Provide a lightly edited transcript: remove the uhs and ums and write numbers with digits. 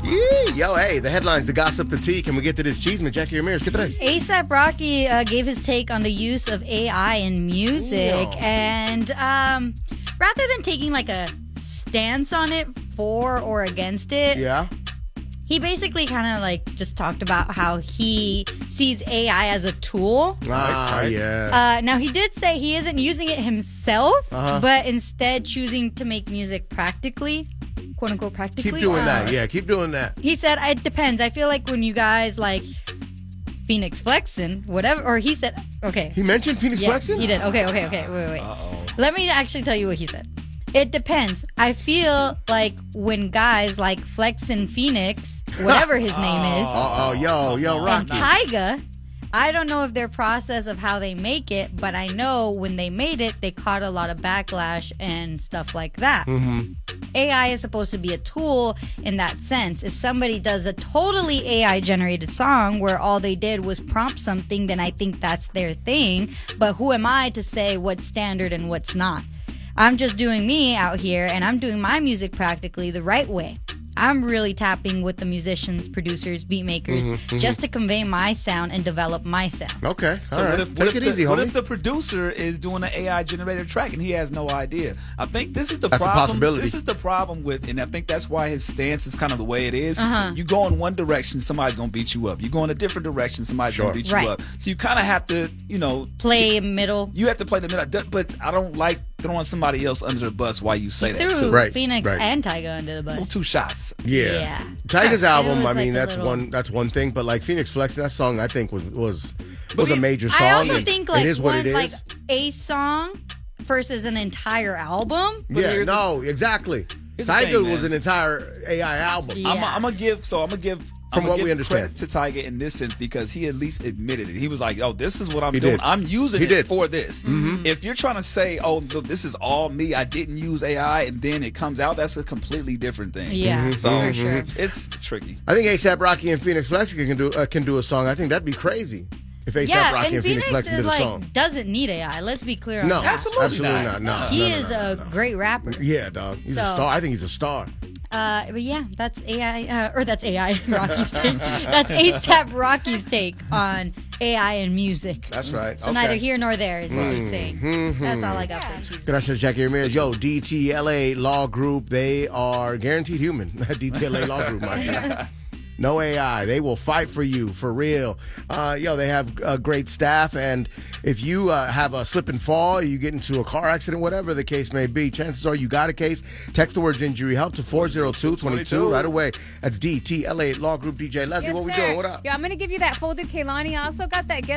Yeah, yo, hey, the headlines, the gossip, the tea. Can we get to this cheeseman? Jackie Ramirez, ¿qué traes? A$AP Rocky gave his take on the use of AI in music. Ooh. And rather than taking like a stance on it for or against it, Yeah. he basically kind of like just talked about how he sees AI as a tool. Yeah. Now, he did say he isn't using it himself, Uh-huh. but instead choosing to make music practically, quote unquote practically. Keep doing that. Yeah, keep doing that. He said, it depends. I feel like when you guys like Phoenix Flexin, whatever, or he said, okay. He mentioned Phoenix Yeah, Flexin? he did. Okay, wait. Uh-oh. Let me actually tell you what he said. It depends. I feel like when guys like Flexin Phoenix, whatever his name is, Yo, and Rocky. Tyga, I don't know if their process of how they make it, but I know when they made it, they caught a lot of backlash and stuff like that. Mm-hmm. AI is supposed to be a tool in that sense. If somebody does a totally AI generated song where all they did was prompt something, then I think that's their thing. But who am I to say what's standard and what's not? I'm just doing me out here, and I'm doing my music practically the right way. I'm really tapping with the musicians, producers, beat makers, just to convey my sound and develop my sound. Okay. So all right. Take it easy, what homie. if the producer is doing an AI generated track and he has no idea? I think this is the That's a problem. possibility. This is the problem with, and I think that's why his stance is kind of the way it is. Uh-huh. You go in one direction, somebody's gonna beat you up. You go in a different direction, somebody's Sure. gonna beat Right. you up. So you kind of have to, Play middle. You have to play the middle. But I don't like throwing somebody else under the bus while you say that. Threw So, Right, Phoenix right. and Tyga under the bus. well, 2 shots. Yeah. Yeah. Tiger's It album, was I mean, like a that's little- that's one thing, but like Phoenix Flexin, that song I think was a he- major song. I also and think like it is what one, it is. like a song versus an entire album. Yeah, here's no, exactly. here's the Tiger thing, was man. an entire AI album. Yeah. I'm gonna give From what we understand. credit to Tyga in this sense because he at least admitted it. He was like, "Oh, this is what I'm He doing. did. I'm using He it did. for this." If you're trying to say, "Oh, look, this is all me. I didn't use AI," and then it comes out, that's a completely different thing. Yeah, So for sure. it's tricky. I think A$AP Rocky and Phoenix Flexin can do a song. I think that'd be crazy if A$AP Yeah, Rocky and and Phoenix Phoenix Flexin did a is, song. doesn't need AI. Let's be clear on No, that. Absolutely not. not. No, He no, is no, a no. great rapper. Yeah, dog. He's a So- star. I think he's a star. But yeah, that's AI, or that's AI Rocky's take. That's A$AP Rocky's take on AI and music. That's right. So neither here nor there is what he's saying. That's all I got for the cheese. Gracias, Jackie Ramirez. Yo, DTLA Law Group, they are guaranteed human. DTLA Law Group, my God. No AI. They will fight for you, for real. They have a great staff, and if you have a slip and fall, you get into a car accident, whatever the case may be, chances are you got a case. Text the words injury help to 40222 right away. That's DTLA Law Group. DJ Leslie, Yes, what we sir. doing? What up? Yo, I'm going to give you that folded Kehlani. I also got that